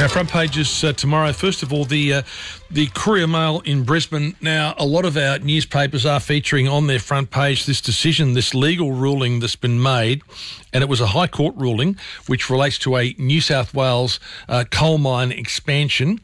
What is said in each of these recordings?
Our front pages tomorrow. First of all, the Courier Mail in Brisbane. Now, a lot of our newspapers are featuring on their front page this decision, this legal ruling that's been made, and it was a High Court ruling which relates to a New South Wales coal mine expansion,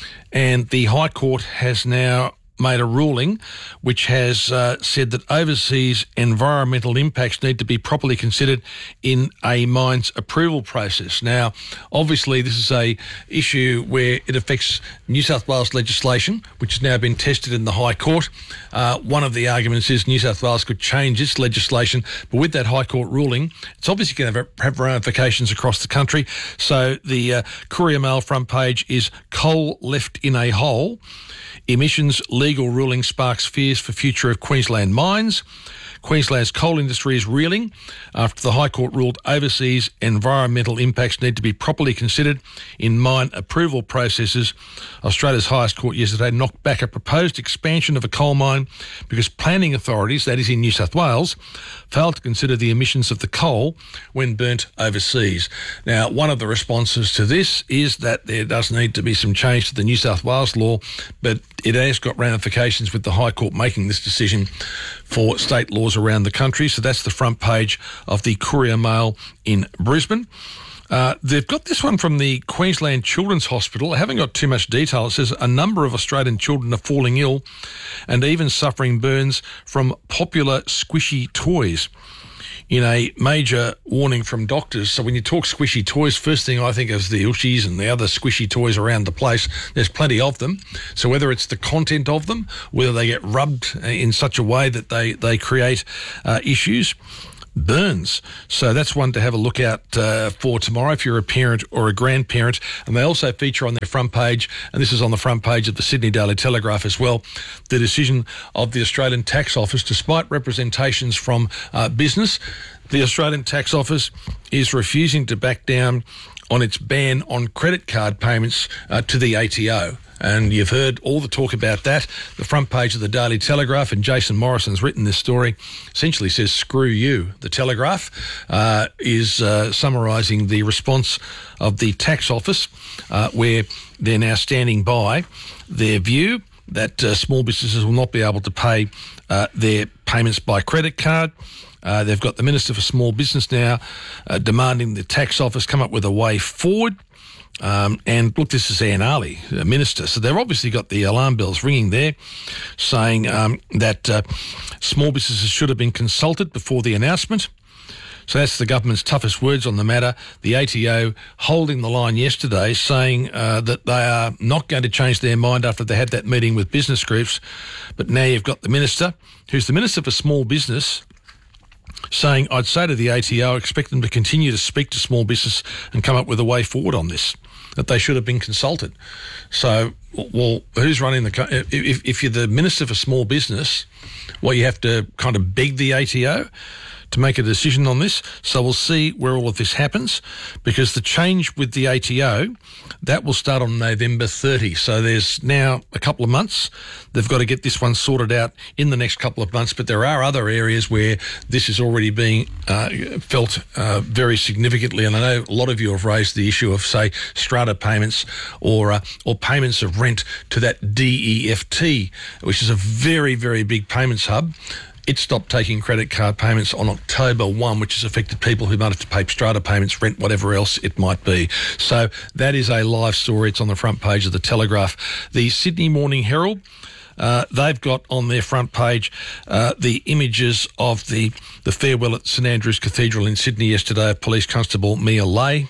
and the High Court has now made a ruling which has said that overseas environmental impacts need to be properly considered in a mine's approval process. Now, obviously, this is a issue where it affects New South Wales legislation, which has now been tested in the High Court. One of the arguments is New South Wales could change its legislation, but with that High Court ruling, it's obviously going to have ramifications across the country. So the Courier Mail front page is "Coal Left in a Hole. Emissions legal ruling sparks fears for future of Queensland mines. Queensland's coal industry is reeling after the High Court ruled overseas environmental impacts need to be properly considered in mine approval processes. Australia's highest court yesterday knocked back a proposed expansion of a coal mine because planning authorities, that is in New South Wales, failed to consider the emissions of the coal when burnt overseas. Now, one of the responses to this is that there does need to be some change to the New South Wales law, but it has got ramifications with the High Court making this decision for state laws around the country. So that's the front page of the Courier Mail in Brisbane. They've got this one from the Queensland Children's Hospital. I haven't got too much detail. It says a number of Australian children are falling ill and even suffering burns from popular squishy toys, in a major warning from doctors. So when you talk squishy toys, first thing I think is the Ushies and the other squishy toys around the place. There's plenty of them. So whether it's the content of them, whether they get rubbed in such a way that they create issues, burns. So that's one to have a look out for tomorrow if you're a parent or a grandparent. And they also feature on their front page, and this is on the front page of the Sydney Daily Telegraph as well, the decision of the Australian Tax Office. Despite representations from business, the Australian Tax Office is refusing to back down on its ban on credit card payments to the ATO. And you've heard all the talk about that. The front page of the Daily Telegraph, and Jason Morrison's written this story, essentially says, screw you. The Telegraph is summarising the response of the Tax Office, where they're now standing by their view that small businesses will not be able to pay their payments by credit card. They've got the Minister for Small Business now demanding the Tax Office come up with a way forward. And look, this is Anne Aly, the Minister. So they've obviously got the alarm bells ringing there, saying that small businesses should have been consulted before the announcement. So that's the government's toughest words on the matter. The ATO holding the line yesterday, saying that they are not going to change their mind after they had that meeting with business groups. But now you've got the Minister, who's the Minister for Small Business, saying, I'd say to the ATO, I expect them to continue to speak to small business and come up with a way forward on this, that they should have been consulted. So, well, who's running the... If you're the Minister for Small Business, well, you have to kind of beg the ATO to make a decision on this. So we'll see where all of this happens, because the change with the ATO, that will start on November 30. So there's now a couple of months. They've got to get this one sorted out in the next couple of months. But there are other areas where this is already being felt very significantly. And I know a lot of you have raised the issue of, say, strata payments or payments of rent to that DEFT, which is a very, very big payments hub. It stopped taking credit card payments on October 1, which has affected people who might have to pay strata payments, rent, whatever else it might be. So that is a live story. It's on the front page of the Telegraph. The Sydney Morning Herald, they've got on their front page the images of the farewell at St Andrew's Cathedral in Sydney yesterday of Police Constable Mia Lay.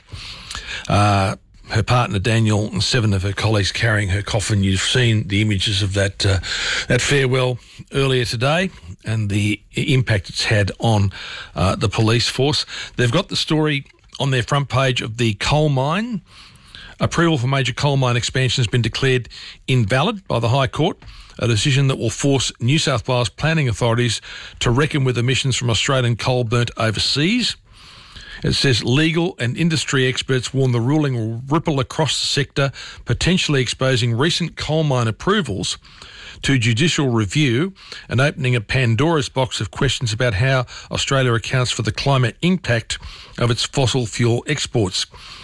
Her partner Daniel and 7 of her colleagues carrying her coffin. You've seen the images of that farewell earlier today and the impact it's had on the police force. They've got the story on their front page of the coal mine. Approval for major coal mine expansion has been declared invalid by the High Court, a decision that will force New South Wales planning authorities to reckon with emissions from Australian coal burnt overseas. It says legal and industry experts warn the ruling will ripple across the sector, potentially exposing recent coal mine approvals to judicial review and opening a Pandora's box of questions about how Australia accounts for the climate impact of its fossil fuel exports.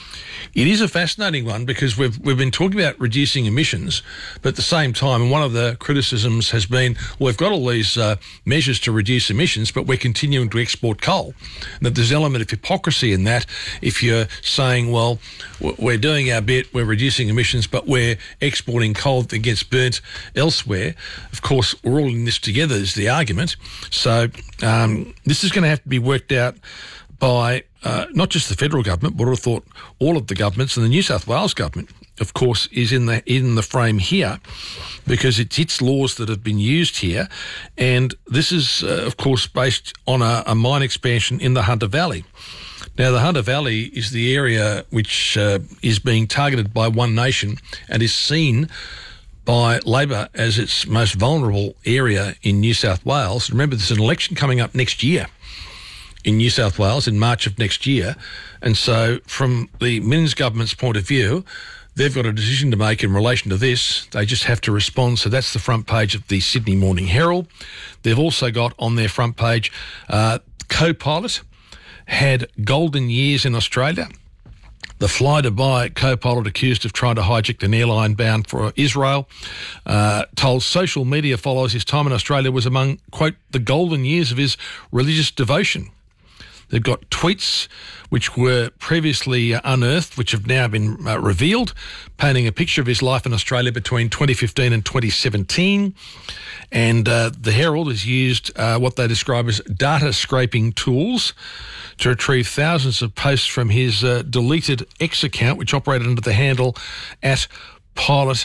It is a fascinating one because we've been talking about reducing emissions, but at the same time, and one of the criticisms has been, well, we've got all these measures to reduce emissions, but we're continuing to export coal. And that there's an element of hypocrisy in that if you're saying, well, we're doing our bit, we're reducing emissions, but we're exporting coal that gets burnt elsewhere. Of course, we're all in this together is the argument. So this is going to have to be worked out by not just the federal government, but I thought all of the governments, and the New South Wales government, of course, is in the frame here because it's its laws that have been used here. And this is, of course, based on a mine expansion in the Hunter Valley. Now, the Hunter Valley is the area which is being targeted by One Nation and is seen by Labor as its most vulnerable area in New South Wales. Remember, there's an election coming up next year in New South Wales in March of next year. And so from the Minns government's point of view, they've got a decision to make in relation to this. They just have to respond. So that's the front page of the Sydney Morning Herald. They've also got on their front page, co-pilot had golden years in Australia. The Fly Dubai co-pilot accused of trying to hijack an airline bound for Israel told social media followers his time in Australia was among, quote, the golden years of his religious devotion. They've got tweets which were previously unearthed, which have now been revealed, painting a picture of his life in Australia between 2015 and 2017. And the Herald has used what they describe as data scraping tools to retrieve thousands of posts from his deleted X account, which operated under the handle at Pilot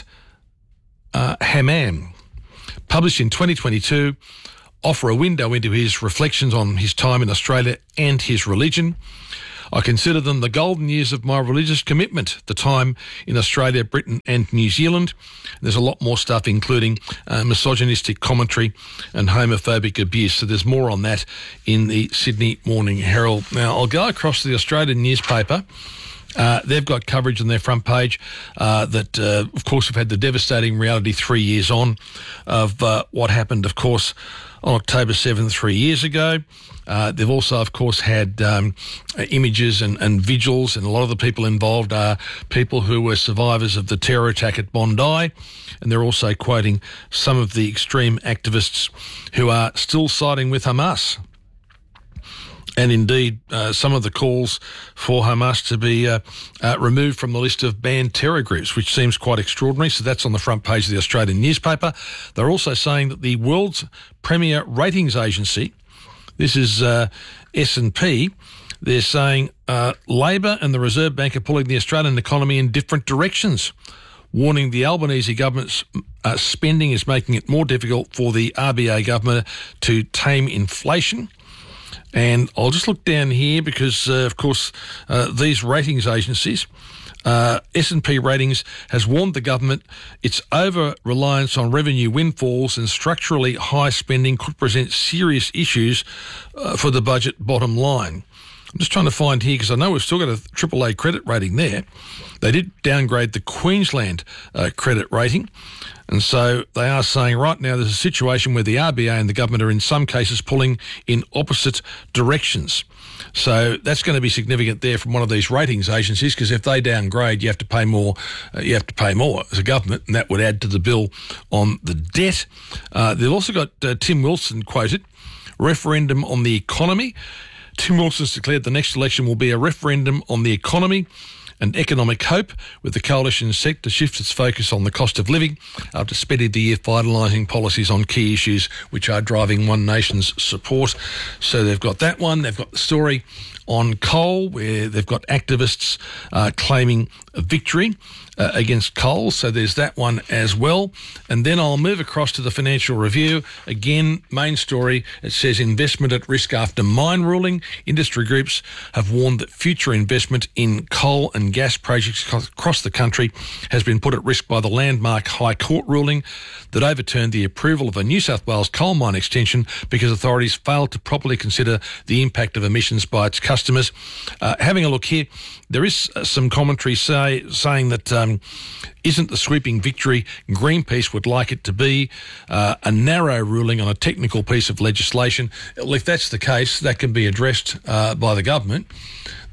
Hammam. Published in 2022, offer a window into his reflections on his time in Australia and his religion. I consider them the golden years of my religious commitment, the time in Australia, Britain and New Zealand. There's a lot more stuff, including misogynistic commentary and homophobic abuse. So there's more on that in the Sydney Morning Herald. Now, I'll go across to the Australian newspaper. They've got coverage on their front page that, of course, have had the devastating reality 3 years on of what happened, of course, on October 7th 3 years ago. They've also, of course, had images and vigils, and a lot of the people involved are people who were survivors of the terror attack at Bondi, and they're also quoting some of the extreme activists who are still siding with Hamas. And indeed, some of the calls for Hamas to be removed from the list of banned terror groups, which seems quite extraordinary. So that's on the front page of the Australian newspaper. They're also saying that the world's premier ratings agency, this is S&P, they're saying Labor and the Reserve Bank are pulling the Australian economy in different directions, warning the Albanese government's spending is making it more difficult for the RBA government to tame inflation. And I'll just look down here because, of course, these ratings agencies, S&P Ratings has warned the government its over-reliance on revenue windfalls and structurally high spending could present serious issues for the budget bottom line. I'm just trying to find here because I know we've still got a AAA credit rating there. They did downgrade the Queensland credit rating. And so they are saying right now there's a situation where the RBA and the government are in some cases pulling in opposite directions. So that's going to be significant there from one of these ratings agencies, because if they downgrade, you have to pay more. You have to pay more as a government, and that would add to the bill on the debt. They've also got Tim Wilson quoted, referendum on the economy. Tim Wilson's declared the next election will be a referendum on the economy and economic hope, with the coalition set to shift its focus on the cost of living after spending the year finalising policies on key issues which are driving One Nation's support. So they've got that one. They've got the story on coal, where they've got activists claiming a victory against coal. So there's that one as well. And then I'll move across to the Financial Review. Again, main story, it says investment at risk after mine ruling. Industry groups have warned that future investment in coal and gas projects across the country has been put at risk by the landmark High Court ruling that overturned the approval of a New South Wales coal mine extension because authorities failed to properly consider the impact of emissions by its customers. Having a look here, there is some commentary saying that isn't the sweeping victory Greenpeace would like it to be, a narrow ruling on a technical piece of legislation. Well, if that's the case, that can be addressed by the government.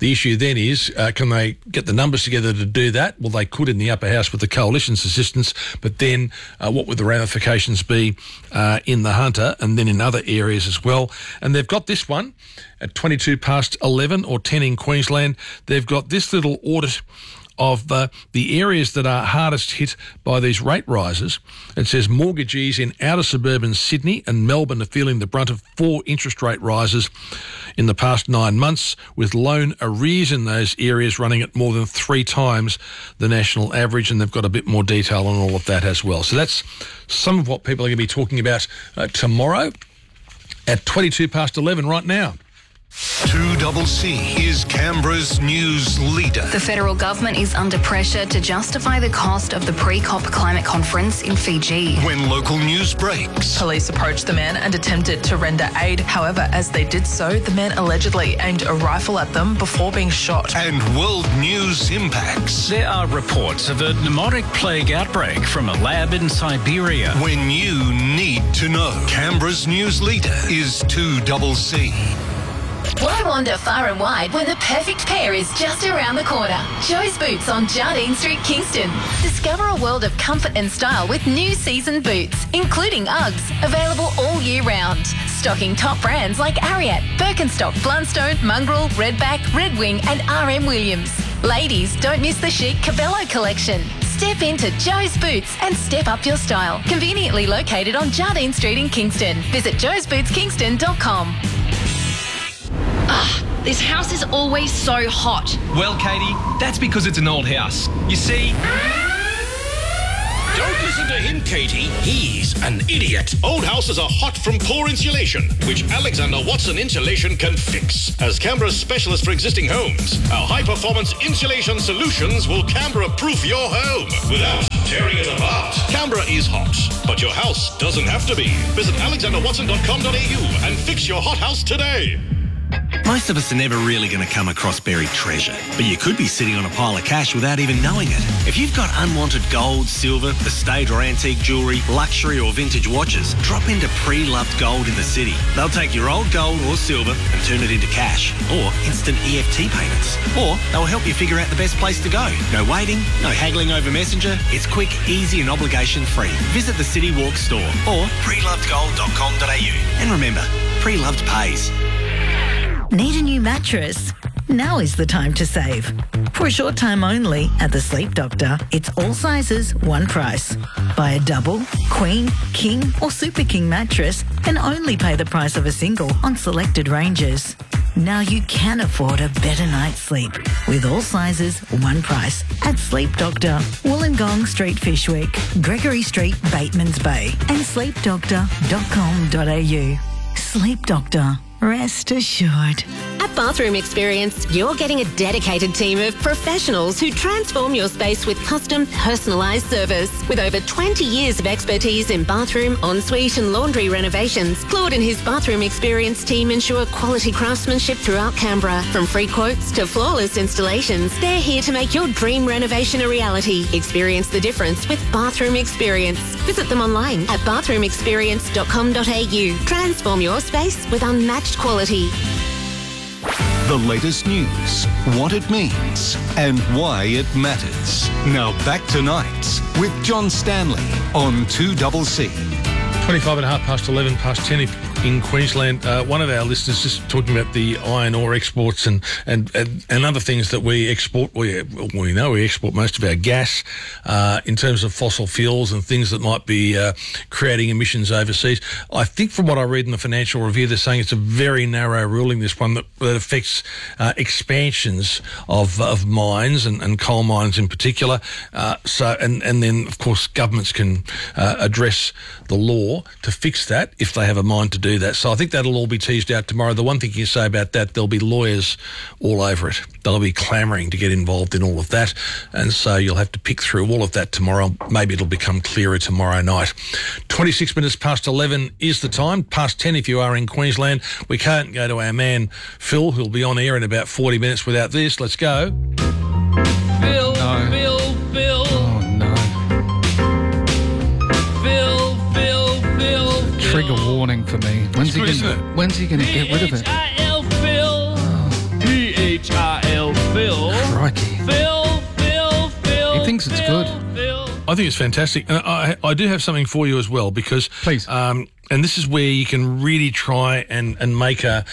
The issue then is, can they get the numbers together to do that? Well, they could in the upper house with the coalition's assistance, but then what would the ramifications be in the Hunter and then in other areas as well? And they've got this one at 22 past 11 or 10 in Queensland. They've got this little audit of the areas that are hardest hit by these rate rises. It says mortgagees in outer suburban Sydney and Melbourne are feeling the brunt of 4 interest rate rises in the past 9 months, with loan arrears in those areas running at more than 3 times the national average, and they've got a bit more detail on all of that as well. So that's some of what people are going to be talking about tomorrow at 22 past 11 right now. 2CC is Canberra's news leader. The federal government is under pressure to justify the cost of the pre-COP climate conference in Fiji. When local news breaks. Police approached the men and attempted to render aid. However, as they did so, the men allegedly aimed a rifle at them before being shot. And world news impacts. There are reports of a pneumotic plague outbreak from a lab in Siberia. When you need to know. Canberra's news leader is 2CC. Why wander far and wide when the perfect pair is just around the corner? Joe's Boots on Jardine Street, Kingston. Discover a world of comfort and style with new season boots, including Uggs, available all year round. Stocking top brands like Ariat, Birkenstock, Blundstone, Mongrel, Redback, Red Wing and RM Williams. Ladies, don't miss the chic Cabello collection. Step into Joe's Boots and step up your style. Conveniently located on Jardine Street in Kingston. Visit joesbootskingston.com. This house is always so hot. Well, Katie, that's because it's an old house. You see... Don't listen to him, Katie. He's an idiot. Old houses are hot from poor insulation, which Alexander Watson Insulation can fix. As Canberra's specialist for existing homes, our high-performance insulation solutions will Canberra-proof your home without tearing it apart. Canberra is hot, but your house doesn't have to be. Visit alexanderwatson.com.au and fix your hot house today. Most of us are never really going to come across buried treasure, but you could be sitting on a pile of cash without even knowing it. If you've got unwanted gold, silver, estate or antique jewellery, luxury or vintage watches, drop into Pre-Loved Gold in the city. They'll take your old gold or silver and turn it into cash or instant EFT payments. Or they'll help you figure out the best place to go. No waiting, no haggling over Messenger. It's quick, easy and obligation-free. Visit the City Walk store or prelovedgold.com.au. And remember, Pre-Loved pays. Need a new mattress? Now is the time to save. For a short time only at the Sleep Doctor, it's all sizes, one price. Buy a double, queen, king or super king mattress and only pay the price of a single on selected ranges. Now you can afford a better night's sleep with all sizes, one price at Sleep Doctor, Wollongong Street, Fishwick, Gregory Street, Batemans Bay and sleepdoctor.com.au. Sleep Doctor. Rest assured. At Bathroom Experience, you're getting a dedicated team of professionals who transform your space with custom, personalised service. With over 20 years of expertise in bathroom, ensuite and laundry renovations, Claude and his Bathroom Experience team ensure quality craftsmanship throughout Canberra. From free quotes to flawless installations, they're here to make your dream renovation a reality. Experience the difference with Bathroom Experience. Visit them online at bathroomexperience.com.au. Transform your space with unmatched quality. The latest news, what it means, and why it matters. Now back to Nights with John Stanley on 2CC. 25 and a half past 11 past 10 in Queensland. One of our listeners just talking about the iron ore exports and other things that we export. We know we export most of our gas in terms of fossil fuels and things that might be creating emissions overseas. I think from what I read in the Financial Review, they're saying it's a very narrow ruling, this one, that affects expansions of mines and coal mines in particular. And then, of course, governments can address the law to fix that if they have a mind to do that. So I think that'll all be teased out tomorrow. The one thing you say about that, there'll be lawyers all over it. They'll be clamouring to get involved in all of that. And so you'll have to pick through all of that tomorrow. Maybe it'll become clearer tomorrow night. 26 minutes past 11 is the time. Past 10 if you are in Queensland. We can't go to our man Phil, who'll be on air in about 40 minutes without this. Let's go. Phil, no. Phil. Oh, no. Phil. Trigger warning for me. When's he going to get rid of it? Phil. Phil. Crikey. He thinks it's good. I think it's fantastic. And I do have something for you as well, because... Please. And this is where you can really try and make a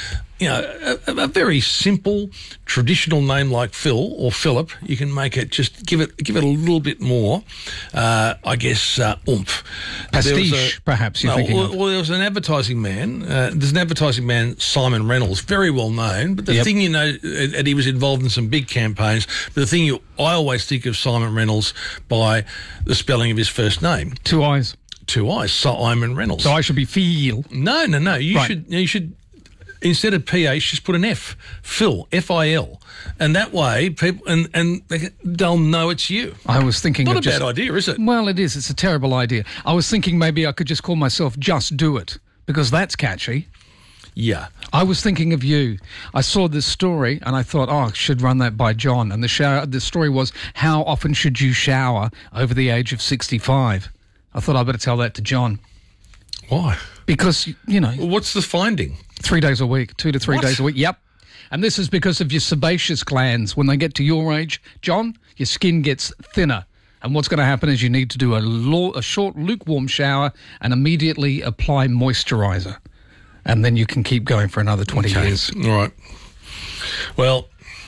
very simple, traditional name like Phil or Philip. You can make it, just give it a little bit more, I guess, oomph. Pastiche, perhaps, you're thinking of. Well, there was an advertising man. There's an advertising man, Simon Reynolds, very well known. But the thing, and he was involved in some big campaigns. But the thing I always think of Simon Reynolds by the spelling of his first name. Two I's. Simon Reynolds. So I should be Phil. No. You should. Instead of PH, just put an F. Phil, F-I-L. And that way, people, and they'll know it's you. I was thinking Not of a bad idea, is it? Well, it is. It's a terrible idea. I was thinking maybe I could just call myself Just Do It, because that's catchy. Yeah. I was thinking of you. I saw this story and I thought, I should run that by John. And the story was, how often should you shower over the age of 65? I thought I'd better tell that to John. Why? Because, What's the finding? 3 days a week, 2 to 3 days a week. Yep. And this is because of your sebaceous glands. When they get to your age, John, your skin gets thinner. And what's going to happen is you need to do a short, lukewarm shower and immediately apply moisturiser. And then you can keep going for another 20 years. All right. Well,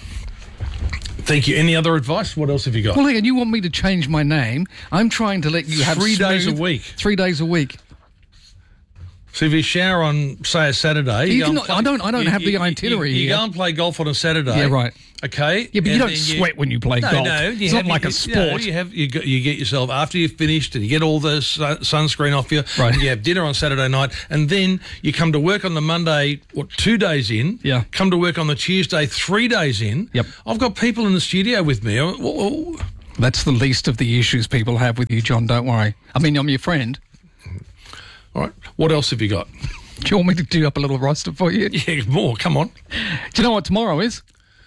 thank you. Any other advice? What else have you got? Well, and you want me to change my name. I'm trying to let you have 3 days a week. 3 days a week. So if you shower on, say, a Saturday... I don't have the itinerary You here. go and play golf on a Saturday. Yeah, right. Okay? Yeah, but you don't sweat when you play golf. No, it's not like a sport. You get yourself, after you've finished and you get all the sunscreen off you, right. And you have dinner on Saturday night, and then you come to work on the Monday, 2 days in, come to work on the Tuesday, 3 days in. Yep. I've got people in the studio with me. That's the least of the issues people have with you, John, don't worry. I mean, I'm your friend. All right. What else have you got? Do you want me to do up a little roster for you? Yeah, more. Come on. Do you know what tomorrow is?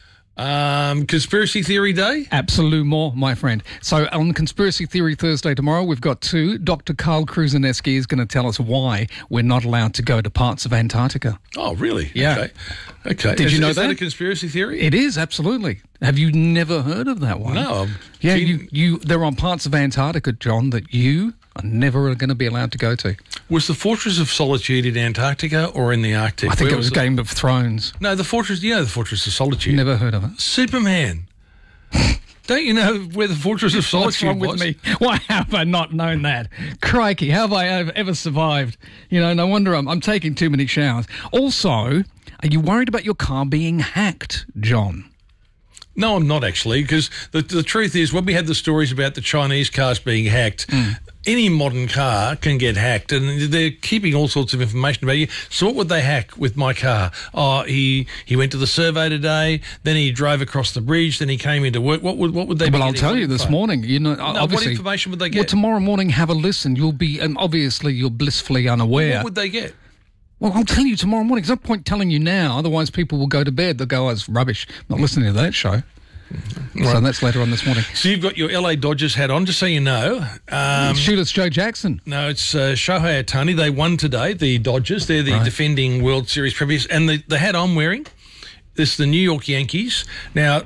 Conspiracy Theory Day? Absolute more, my friend. So on Conspiracy Theory Thursday tomorrow, we've got two. Dr. Carl Kruzaneski is going to tell us why we're not allowed to go to parts of Antarctica. Oh, really? Yeah. Okay. Did you know is that a conspiracy theory? It is, absolutely. Have you never heard of that one? No. Yeah, there are parts of Antarctica, John, that you are never going to be allowed to go to. Was the Fortress of Solitude in Antarctica or in the Arctic? I think it was Game of Thrones. No, the Fortress of Solitude. Never heard of it. Superman. Don't you know where the Fortress of Solitude was? What's wrong with me? Why have I not known that? Crikey, how have I ever survived? No wonder I'm taking too many showers. Also, are you worried about your car being hacked, John? No, I'm not actually, because the truth is, when we had the stories about the Chinese cars being hacked, any modern car can get hacked, and they're keeping all sorts of information about you. So what would they hack with my car? Oh, he went to the survey today, then he drove across the bridge, then he came into work. What would they? Well, I'll tell you this morning. Obviously, what information would they get? Well, tomorrow morning, have a listen. You'll be, and obviously, you're blissfully unaware. What would they get? Well, I'll tell you tomorrow morning. There's no point telling you now, otherwise people will go to bed. They'll go, it's rubbish. I'm not listening to that show. Right. So that's later on this morning. So you've got your LA Dodgers hat on, just so you know. It's Joe Jackson. No, it's Shohei Ohtani. They won today, the Dodgers. They're the defending World Series premiers. And the hat I'm wearing, this is the New York Yankees. Now,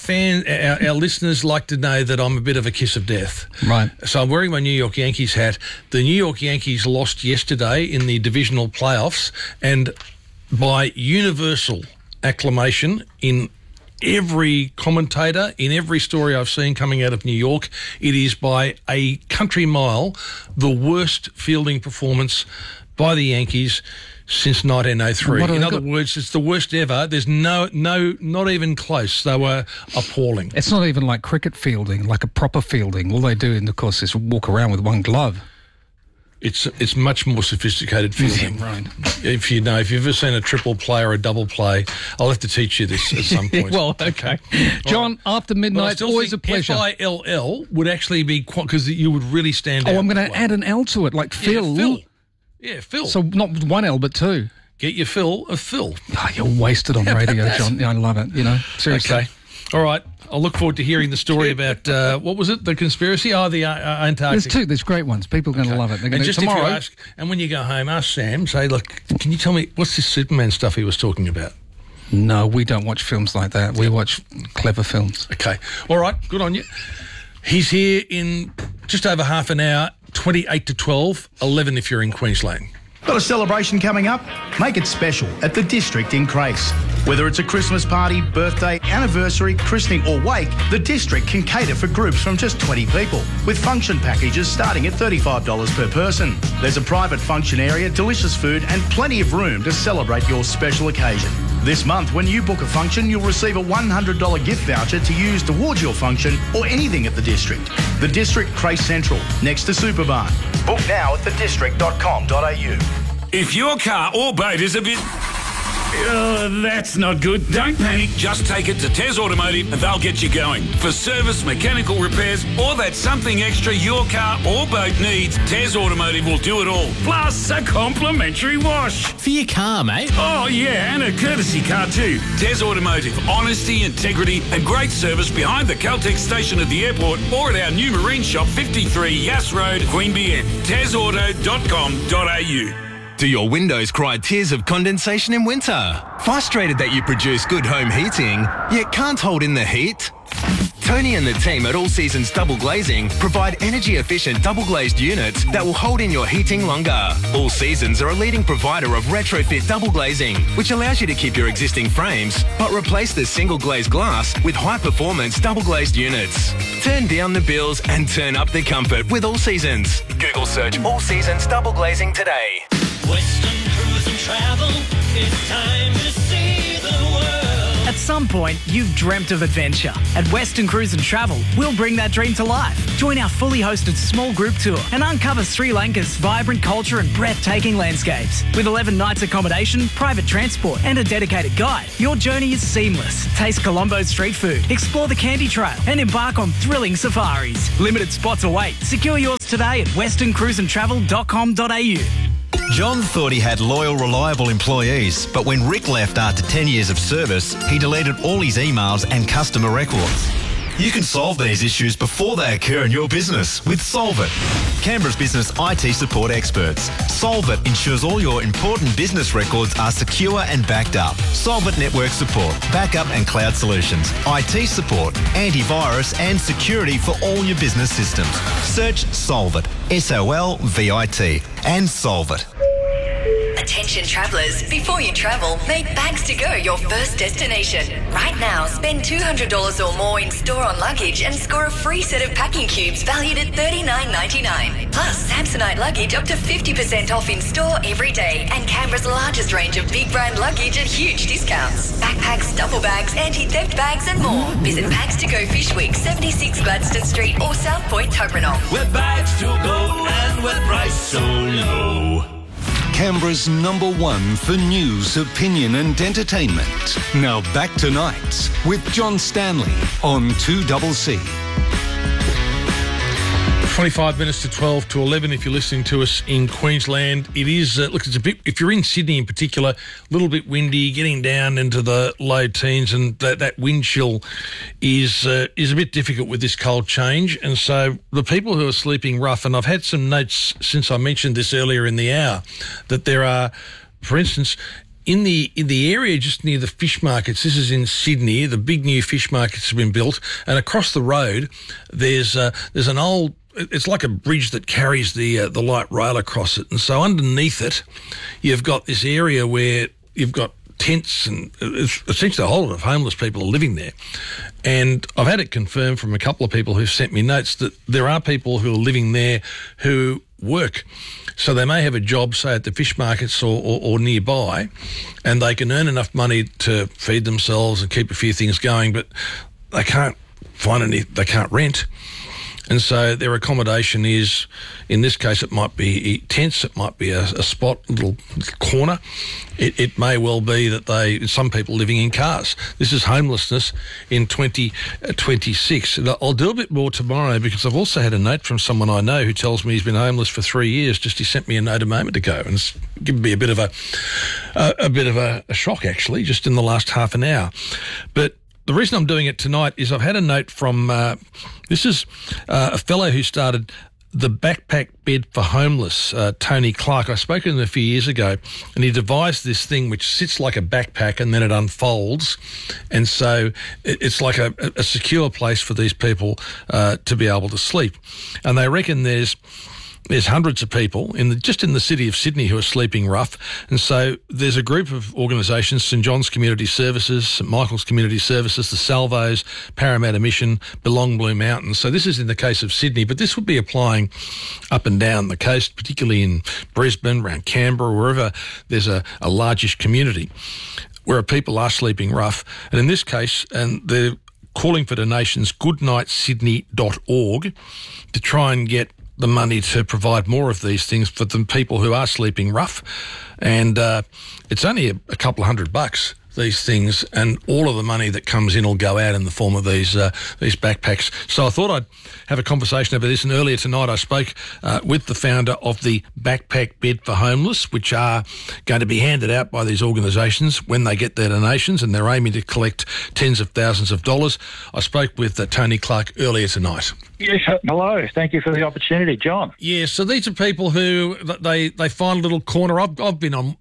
our listeners like to know that I'm a bit of a kiss of death. Right. So I'm wearing my New York Yankees hat. The New York Yankees lost yesterday in the divisional playoffs, and by universal acclamation in every commentator, in every story I've seen coming out of New York, it is by a country mile the worst fielding performance by the Yankees since 1903. In other words, it's the worst ever. There's not even close. They were appalling. It's not even like cricket fielding, like a proper fielding. All they do, of course, is walk around with one glove. It's much more sophisticated fielding. Yeah, right. If you've ever seen a triple play or a double play, I'll have to teach you this at some point. Well, okay. John, after midnight, it's always a pleasure. FILL would actually be, because you would really stand out. Oh, I'm going to add an L to it, like Phil. Yeah, Phil. Yeah, Phil. So not one L, but two. Get your fill of Phil. Oh, you're wasted on radio, John. Yeah, I love it, seriously. Okay. All right. I'll look forward to hearing the story about, what was it, the conspiracy? Oh, the Antarctic. There's two. There's great ones. People are going to love it. They're going to tomorrow. If you ask, and when you go home, ask Sam, say, look, can you tell me, what's this Superman stuff he was talking about? No, we don't watch films like that. We watch clever films. Okay. All right. Good on you. He's here in just over half an hour, 28 to 12, 11 if you're in Queensland. Got a celebration coming up? Make it special at the District in Crace. Whether it's a Christmas party, birthday, anniversary, christening or wake, the District can cater for groups from just 20 people, with function packages starting at $35 per person. There's a private function area, delicious food and plenty of room to celebrate your special occasion. This month, when you book a function, you'll receive a $100 gift voucher to use towards your function or anything at the District. The District Crace Central, next to Superbarn. Book now at thedistrict.com.au. If your car or boat is a bit... that's not good. Don't panic. Just take it to Tez Automotive and they'll get you going. For service, mechanical repairs, or that something extra your car or boat needs, Tez Automotive will do it all. Plus a complimentary wash. For your car, mate. Oh, yeah, and a courtesy car too. Tez Automotive. Honesty, integrity and great service behind the Caltex station at the airport or at our new marine shop, 53 Yass Road, Queanbeyan. TezAuto.com.au. Do your windows cry tears of condensation in winter? Frustrated that you produce good home heating, yet can't hold in the heat? Tony and the team at All Seasons Double Glazing provide energy-efficient double-glazed units that will hold in your heating longer. All Seasons are a leading provider of retrofit double glazing, which allows you to keep your existing frames, but replace the single-glazed glass with high-performance double-glazed units. Turn down the bills and turn up the comfort with All Seasons. Google search All Seasons Double Glazing today. Western Cruise and Travel, it's time to see the world. At some point, you've dreamt of adventure. At Western Cruise and Travel, we'll bring that dream to life. Join our fully hosted small group tour and uncover Sri Lanka's vibrant culture and breathtaking landscapes. With 11 nights accommodation, private transport and a dedicated guide, your journey is seamless. Taste Colombo's street food, explore the Candy Trail and embark on thrilling safaris. Limited spots await. Secure yours today at westerncruiseandtravel.com.au. John thought he had loyal, reliable employees, but when Rick left after 10 years of service, he deleted all his emails and customer records. You can solve these issues before they occur in your business with Solvit, Canberra's business IT support experts. Solvit ensures all your important business records are secure and backed up. Solvit network support, backup and cloud solutions, IT support, antivirus and security for all your business systems. Search Solvit, SOLVIT, and Solvit. Attention travellers, before you travel, make Bags to Go your first destination. Right now, spend $200 or more in store on luggage and score a free set of packing cubes valued at $39.99. Plus, Samsonite luggage up to 50% off in store every day and Canberra's largest range of big brand luggage at huge discounts. Backpacks, duffel bags, anti-theft bags and more. Visit Bags to Go Fish Week, 76 Gladstone Street or South Point, Toblerone. Where bags to go and where price so low. Canberra's #1 for news, opinion and entertainment. Now back to Nights with John Stanley on 2CC. 25 minutes to 12 to 11 if you're listening to us in Queensland. It is, look, it's a bit, if you're in Sydney in particular, a little bit windy, getting down into the low teens, and that wind chill is a bit difficult with this cold change. And so the people who are sleeping rough, and I've had some notes since I mentioned this earlier in the hour, that there are, for instance, in the area just near the fish markets, this is in Sydney, the big new fish markets have been built, and across the road there's an old, it's like a bridge that carries the light rail across it, and so underneath it you've got this area where you've got tents, and it's essentially a whole lot of homeless people are living there. And I've had it confirmed from a couple of people who've sent me notes that there are people who are living there who work. So they may have a job, say, at the fish markets or nearby, and they can earn enough money to feed themselves and keep a few things going, but they can't find any, they can't rent. And so their accommodation is, in this case, it might be tents, it might be a spot, a little corner. It may well be that some people living in cars. This is homelessness in 2026. I'll do a bit more tomorrow, because I've also had a note from someone I know who tells me he's been homeless for 3 years. He sent me a note a moment ago, and it's given me a bit of a shock, actually, just in the last half an hour. But the reason I'm doing it tonight is I've had a note from, this is a fellow who started the backpack bed for homeless, Tony Clark. I spoke to him a few years ago, and he devised this thing which sits like a backpack and then it unfolds. And so it's like a secure place for these people to be able to sleep. And they reckon there's hundreds of people just in the city of Sydney who are sleeping rough. And so there's a group of organisations, St John's Community Services, St Michael's Community Services, the Salvos, Parramatta Mission, Belong Blue Mountains. So this is in the case of Sydney, but this would be applying up and down the coast, particularly in Brisbane, around Canberra, wherever there's a largish community where people are sleeping rough. And in this case, and they're calling for donations, goodnightsydney.org, to try and get the money to provide more of these things for the people who are sleeping rough. And it's only a couple of $100, these things, and all of the money that comes in will go out in the form of these backpacks. So I thought I'd have a conversation over this, and earlier tonight I spoke with the founder of the Backpack Bed for Homeless, which are going to be handed out by these organisations when they get their donations, and they're aiming to collect tens of thousands of dollars. I spoke with Tony Clark earlier tonight. Yes, hello. Thank you for the opportunity, John. Yeah, so these are people who they find a little corner. I've been on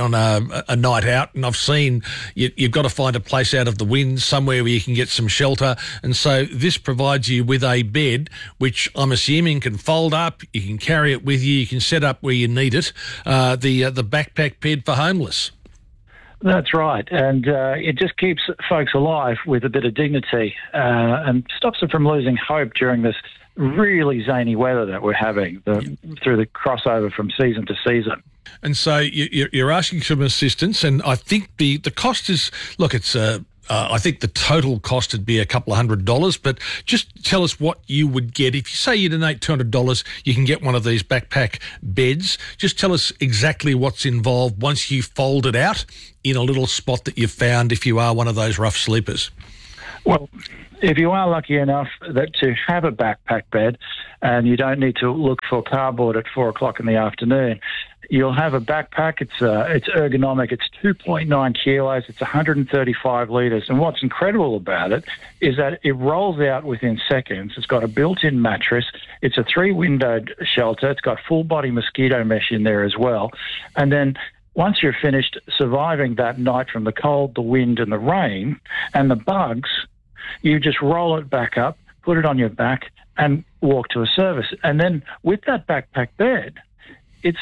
a night out, and I've seen you've got to find a place out of the wind, somewhere where you can get some shelter. And so this provides you with a bed, which I'm assuming can fold up. You can carry it with you. You can set up where you need it. The Backpack Bed for Homeless. That's right, and it just keeps folks alive with a bit of dignity and stops them from losing hope during this really zany weather that we're having through the crossover from season to season. And so you're asking for some assistance, and I think the cost is, look, it's I think the total cost would be a couple of $100, but just tell us what you would get. If you say you donate $200, you can get one of these backpack beds. Just tell us exactly what's involved once you fold it out in a little spot that you've found if you are one of those rough sleepers. Well, if you are lucky enough to have a backpack bed and you don't need to look for cardboard at 4 o'clock in the afternoon, you'll have a backpack. It's ergonomic. It's 2.9 kilos. It's 135 litres. And what's incredible about it is that it rolls out within seconds. It's got a built-in mattress. It's a 3-windowed shelter. It's got full-body mosquito mesh in there as well. And then once you're finished surviving that night from the cold, the wind and the rain and the bugs, you just roll it back up, put it on your back and walk to a service. And then with that backpack bed, it's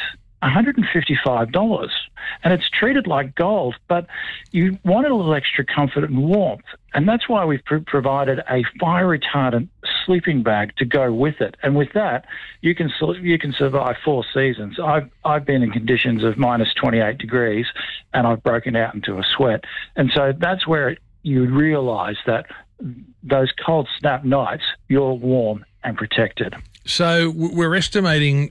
$155, and it's treated like gold, but you want a little extra comfort and warmth, and that's why we've provided a fire-retardant sleeping bag to go with it. And with that, you can survive 4 seasons. I've been in conditions of minus 28 degrees, and I've broken out into a sweat, and so that's where you realise that those cold snap nights, you're warm and protected. So we're estimating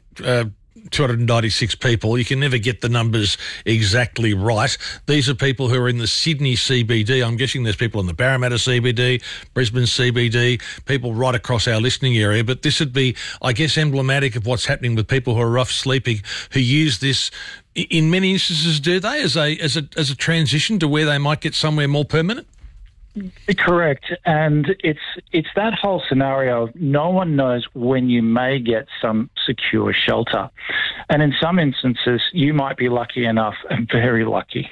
296 people. You can never get the numbers exactly right. These are people who are in the Sydney CBD. I'm guessing there's people in the Parramatta CBD, Brisbane CBD, people right across our listening area. But this would be, I guess, emblematic of what's happening with people who are rough sleeping, who use this in many instances, do they, as a transition to where they might get somewhere more permanent? Correct, and it's that whole scenario of no one knows when you may get some secure shelter. And in some instances, you might be lucky enough, and very lucky,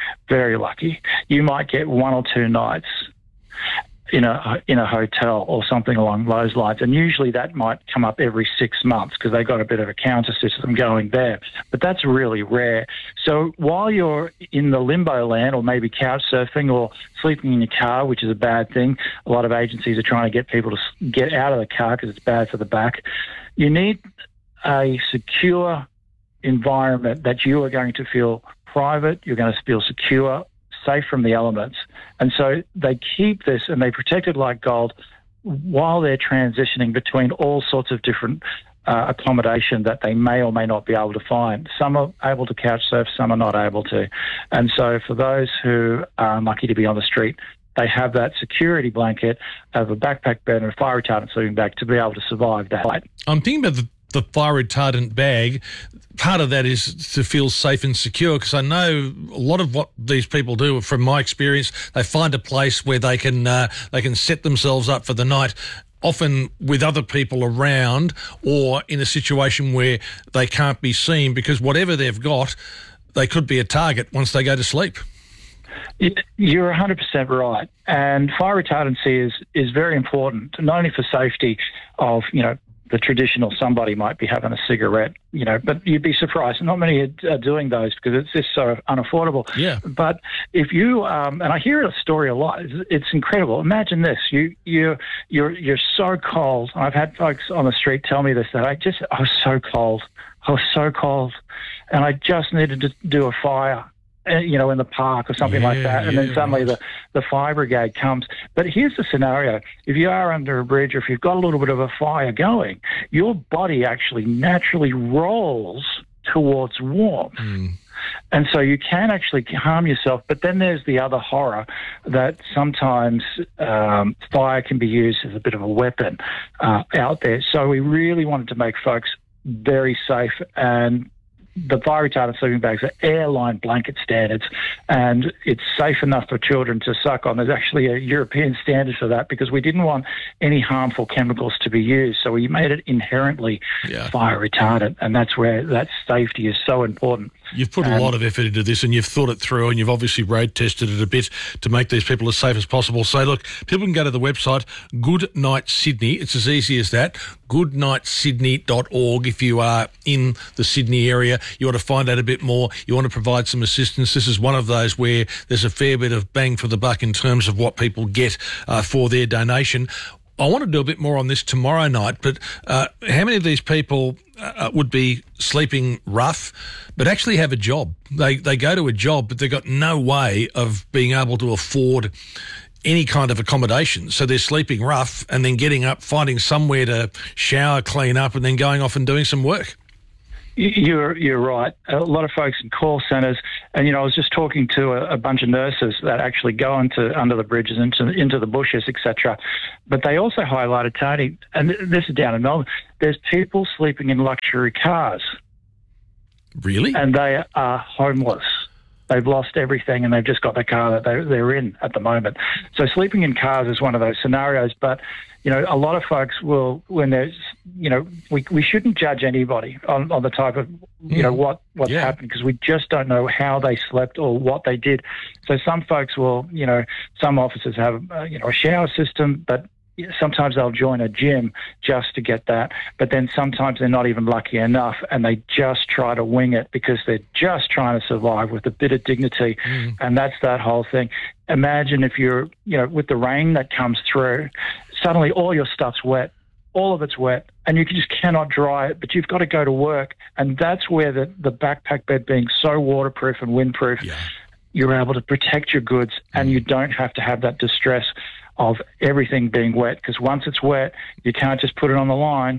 you might get 1 or 2 nights in a hotel or something along those lines. And usually that might come up every 6 months because they've got a bit of a counter system going there. But that's really rare. So while you're in the limbo land, or maybe couch surfing or sleeping in your car, which is a bad thing, a lot of agencies are trying to get people to get out of the car because it's bad for the back. You need a secure environment that you are going to feel private, you're going to feel secure, safe from the elements. And so they keep this and they protect it like gold while they're transitioning between all sorts of different accommodation that they may or may not be able to find. Some are able to couch surf, some are not able to. And so for those who are unlucky to be on the street, they have that security blanket of a backpack bed and a fire retardant sleeping bag to be able to survive that night. I'm thinking about the fire retardant bag. Part of that is to feel safe and secure, because I know a lot of what these people do, from my experience, they find a place where they can set themselves up for the night. often with other people around or in a situation where they can't be seen because whatever they've got, they could be a target once they go to sleep. You're 100% right. And fire retardancy is very important, not only for safety of, the traditional somebody might be having a cigarette, but you'd be surprised. Not many are doing those because it's just so unaffordable. Yeah. But if you, and I hear a story a lot, it's incredible. Imagine this, you're so cold. I've had folks on the street tell me this, that I was so cold. And I just needed to do a fire, in the park or something like that. And then suddenly the fire brigade comes. But here's the scenario. If you are under a bridge or if you've got a little bit of a fire going, your body actually naturally rolls towards warmth. And so you can actually harm yourself. But then there's the other horror that sometimes fire can be used as a bit of a weapon out there. So we really wanted to make folks very safe, and the fire retardant sleeping bags are airline blanket standards, and it's safe enough for children to suck on. There's actually a European standard for that because we didn't want any harmful chemicals to be used. So we made it inherently fire retardant, and that's where that safety is so important. You've put a lot of effort into this and you've thought it through, and you've obviously road tested it a bit to make these people as safe as possible. So, look, people can go to the website, Good Night Sydney. It's as easy as that, goodnightsydney.org. If you are in the Sydney area, you want to find out a bit more, you want to provide some assistance. This is one of those where there's a fair bit of bang for the buck in terms of what people get for their donation. I want to do a bit more on this tomorrow night, but how many of these people would be sleeping rough but actually have a job? They go to a job, but they've got no way of being able to afford any kind of accommodation. So they're sleeping rough and then getting up, finding somewhere to shower, clean up, and then going off and doing some work. You're right. A lot of folks in call centres, and I was just talking to a bunch of nurses that actually go under the bridges, into the bushes, etc. But they also highlighted, Tony, and this is down in Melbourne, there's people sleeping in luxury cars. Really? And they are homeless. They've lost everything and they've just got the car that they're in at the moment. So sleeping in cars is one of those scenarios. But, a lot of folks will, when there's, we shouldn't judge anybody on the type of, what's happened, because we just don't know how they slept or what they did. So some folks will, some officers have, a shower system, but sometimes they'll join a gym just to get that, but then sometimes they're not even lucky enough and they just try to wing it because they're just trying to survive with a bit of dignity. And that's that whole thing. Imagine if you're, with the rain that comes through, suddenly all your stuff's wet. All of it's wet, and you just cannot dry it, but you've got to go to work. And that's where the backpack bed being so waterproof and windproof, you're able to protect your goods, and you don't have to have that distress of everything being wet, because once it's wet, you can't just put it on the line.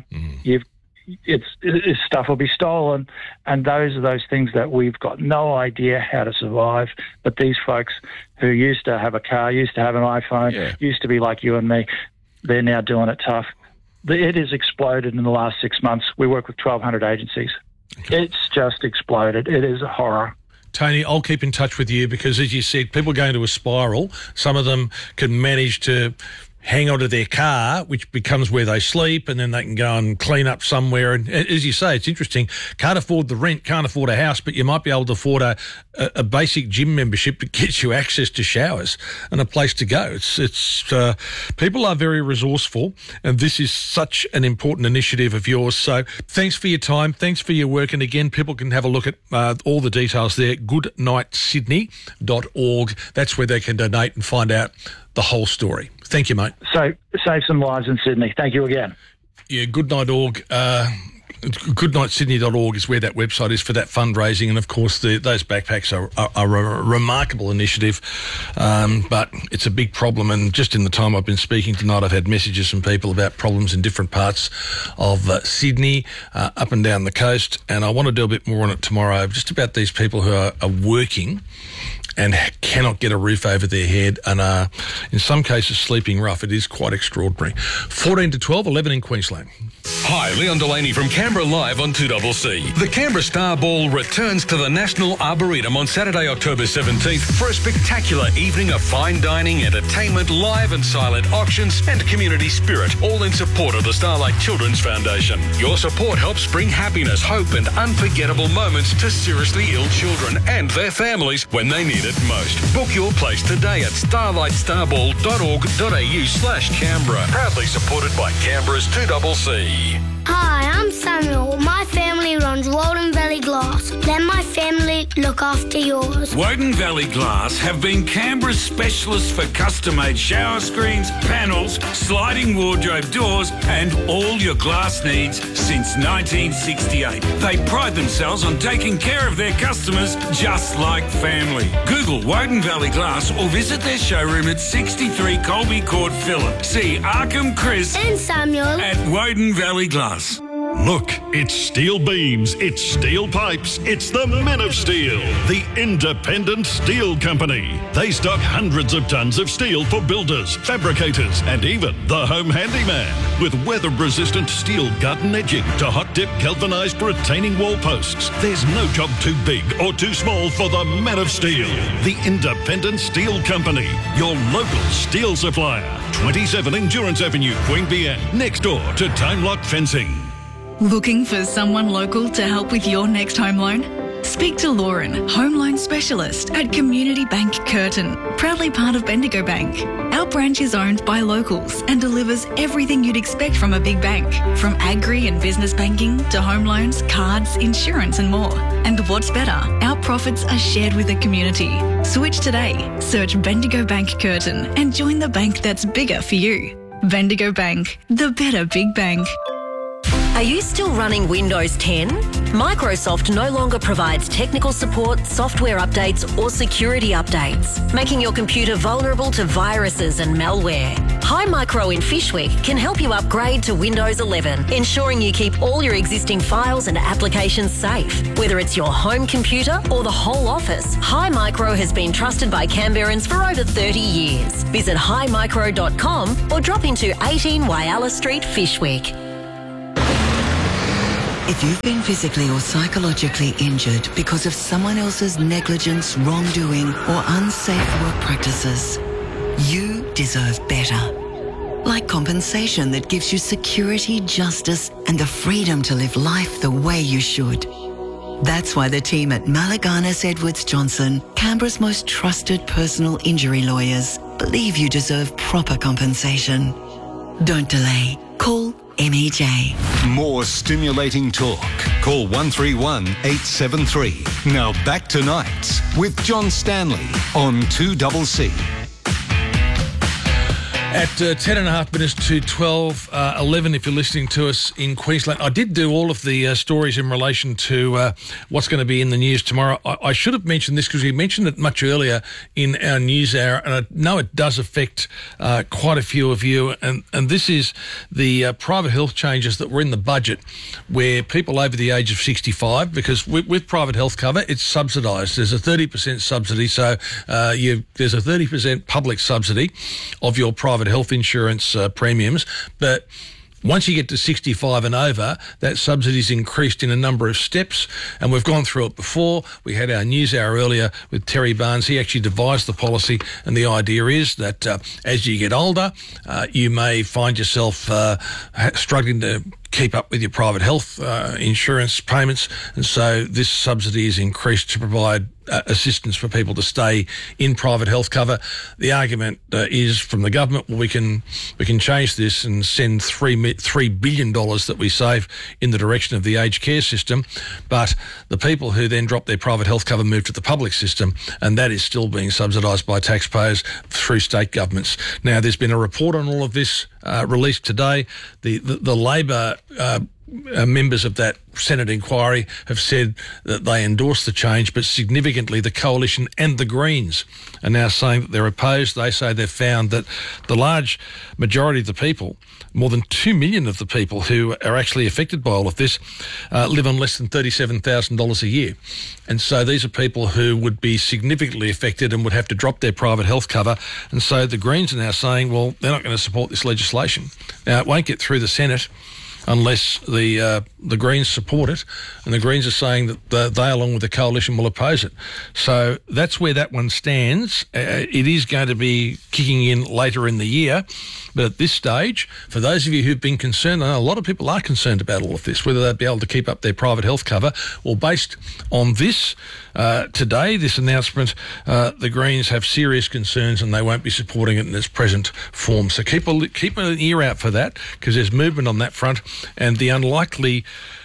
It's stuff will be stolen, and those are those things that we've got no idea how to survive. But these folks who used to have a car, used to have an iPhone, used to be like you and me, they're now doing it tough. It has exploded in the last 6 months. We work with 1,200 agencies. It's just exploded. It is a horror. Tony, I'll keep in touch with you because, as you said, people go into a spiral. Some of them can manage to hang onto their car, which becomes where they sleep, and then they can go and clean up somewhere. And as you say, it's interesting. Can't afford the rent, can't afford a house, but you might be able to afford a basic gym membership that gets you access to showers and a place to go. It's people are very resourceful, and this is such an important initiative of yours. So thanks for your time. Thanks for your work. And again, people can have a look at all the details there, goodnightsydney.org. That's where they can donate and find out the whole story. Thank you, mate. So save some lives in Sydney. Thank you again. Yeah, Goodnight.org. Goodnightsydney.org is where that website is for that fundraising, and of course those backpacks are a remarkable initiative, but it's a big problem. And just in the time I've been speaking tonight, I've had messages from people about problems in different parts of Sydney, up and down the coast, and I want to do a bit more on it tomorrow, just about these people who are working and cannot get a roof over their head and are, in some cases, sleeping rough. It is quite extraordinary. 14 to 12, 11 in Queensland. Hi, Leon Delaney from Canberra Live on 2CC. The Canberra Star Ball returns to the National Arboretum on Saturday, October 17th for a spectacular evening of fine dining, entertainment, live and silent auctions and community spirit, all in support of the Starlight Children's Foundation. Your support helps bring happiness, hope and unforgettable moments to seriously ill children and their families when they need it most. Book your place today at starlightstarBall.org.au/Canberra. Proudly supported by Canberra's 2CC. Hi, I'm Samuel. My family runs Woden Valley Glass. Let my family look after yours. Woden Valley Glass have been Canberra's specialists for custom-made shower screens, panels, sliding wardrobe doors and all your glass needs since 1968. They pride themselves on taking care of their customers just like family. Google Woden Valley Glass or visit their showroom at 63 Colby Court, Phillip. See Arkham Chris and Samuel at Woden Valley Glass. Look, it's steel beams, it's steel pipes, it's the Men of Steel, the independent steel company. They stock hundreds of tons of steel for builders, fabricators, and even the home handyman. With weather-resistant steel garden edging to hot-dip galvanized retaining wall posts, there's no job too big or too small for the Men of Steel, the independent steel company, your local steel supplier. 27 Endurance Avenue, Queanbeyan, next door to Time Lock Fencing. Looking for someone local to help with your next home loan? Speak to Lauren, home loan specialist at Community Bank Curtin, proudly part of Bendigo Bank. Our branch is owned by locals and delivers everything you'd expect from a big bank, from agri and business banking to home loans, cards, insurance and more. And what's better, our profits are shared with the community. Switch today. Search Bendigo Bank Curtin and join the bank that's bigger for you. Bendigo Bank, the better big bank. Are you still running Windows 10? Microsoft no longer provides technical support, software updates or security updates, making your computer vulnerable to viruses and malware. Hi Micro in Fishwick can help you upgrade to Windows 11, ensuring you keep all your existing files and applications safe. Whether it's your home computer or the whole office, Hi Micro has been trusted by Canberrans for over 30 years. Visit himicro.com or drop into 18 Whyalla Street, Fishwick. If you've been physically or psychologically injured because of someone else's negligence, wrongdoing, or unsafe work practices, you deserve better. Like compensation that gives you security, justice, and the freedom to live life the way you should. That's why the team at Malaganas Edwards Johnson, Canberra's most trusted personal injury lawyers, believe you deserve proper compensation. Don't delay. Call MEJ. More stimulating talk. Call 131 873. Now back to Nights with John Stanley on 2CC. At 10 and a half minutes to 12, 11 if you're listening to us in Queensland. I did do all of the stories in relation to what's going to be in the news tomorrow. I should have mentioned this because we mentioned it much earlier in our news hour, and I know it does affect quite a few of you, and this is the private health changes that were in the budget where people over the age of 65, because with private health cover, it's subsidised. There's a 30% subsidy, so there's a 30% public subsidy of your private health insurance premiums, but once you get to 65 and over, that subsidy's increased in a number of steps, and we've gone through it before. We had our news hour earlier with Terry Barnes. He actually devised the policy, and the idea is that as you get older, you may find yourself struggling to keep up with your private health insurance payments, and so this subsidy is increased to provide assistance for people to stay in private health cover. The argument is from the government, well, we can change this and send $3 billion that we save in the direction of the aged care system, but the people who then drop their private health cover move to the public system, and that is still being subsidised by taxpayers through state governments. Now, there's been a report on all of this released today. The Labor members of that Senate inquiry have said that they endorse the change, but significantly the Coalition and the Greens are now saying that they're opposed. They say they've found that the large majority of the people, more than 2 million of the people who are actually affected by all of this, live on less than $37,000 a year. And so these are people who would be significantly affected and would have to drop their private health cover. And so the Greens are now saying, well, they're not going to support this legislation. Now, it won't get through the Senate unless the Greens support it, and the Greens are saying that they, along with the Coalition, will oppose it. So that's where that one stands. It is going to be kicking in later in the year, but at this stage, for those of you who've been concerned, I know a lot of people are concerned about all of this, whether they'll be able to keep up their private health cover. Well, based on this today, this announcement, the Greens have serious concerns and they won't be supporting it in its present form. So keep an ear out for that, because there's movement on that front. And the unlikely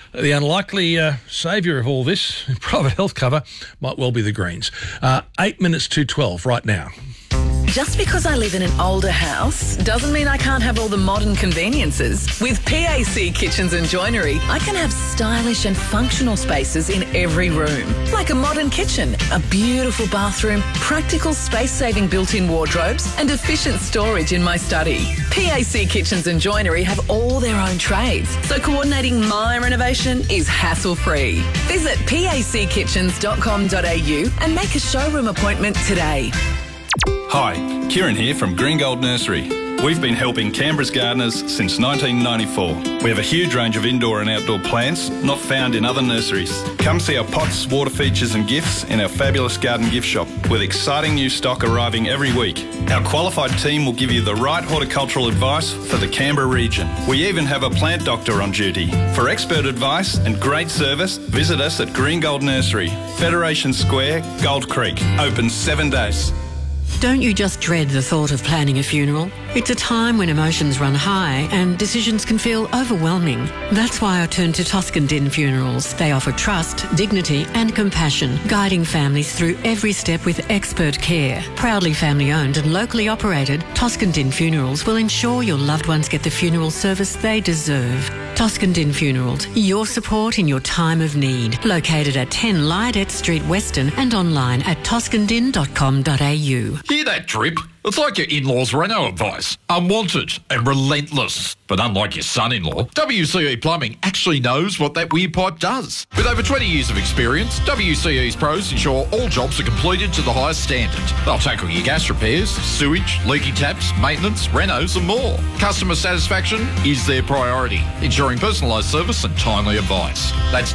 saviour of all this, private health cover, might well be the Greens. 8 minutes to 12 right now. Just because I live in an older house doesn't mean I can't have all the modern conveniences. With PAC Kitchens and Joinery, I can have stylish and functional spaces in every room. Like a modern kitchen, a beautiful bathroom, practical space-saving built-in wardrobes, and efficient storage in my study. PAC Kitchens and Joinery have all their own trades, so coordinating my renovation is hassle-free. Visit packitchens.com.au and make a showroom appointment today. Hi, Kieran here from Green Gold Nursery. We've been helping Canberra's gardeners since 1994. We have a huge range of indoor and outdoor plants not found in other nurseries. Come see our pots, water features and gifts in our fabulous garden gift shop, with exciting new stock arriving every week. Our qualified team will give you the right horticultural advice for the Canberra region. We even have a plant doctor on duty. For expert advice and great service, visit us at Green Gold Nursery, Federation Square, Gold Creek. Open 7 days. Don't you just dread the thought of planning a funeral? It's a time when emotions run high and decisions can feel overwhelming. That's why I turned to Toscan Din Funerals. They offer trust, dignity and compassion, guiding families through every step with expert care. Proudly family owned and locally operated, Toscan Din Funerals will ensure your loved ones get the funeral service they deserve. Toscan Din Funerals, your support in your time of need. Located at 10 Lydet Street, Weston, and online at toscandin.com.au. Hear that drip? It's like your in-laws' Renault advice. Unwanted and relentless. But unlike your son-in-law, WCE Plumbing actually knows what that weird pipe does. With over 20 years of experience, WCE's pros ensure all jobs are completed to the highest standard. They'll tackle your gas repairs, sewage, leaky taps, maintenance, renos and more. Customer satisfaction is their priority, ensuring personalised service and timely advice. That's